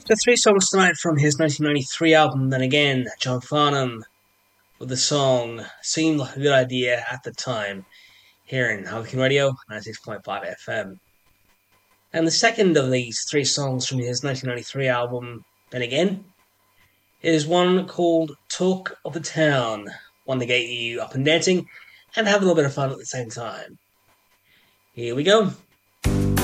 The three songs tonight from his 1993 album, Then Again, John Farnham, with the song Seemed Like a Good Idea at the Time, here in Harlequin Radio, 96.5 FM. And the second of these three songs from his 1993 album, Then Again, is one called Talk of the Town, one to get you up and dancing and have a little bit of fun at the same time. Here we go.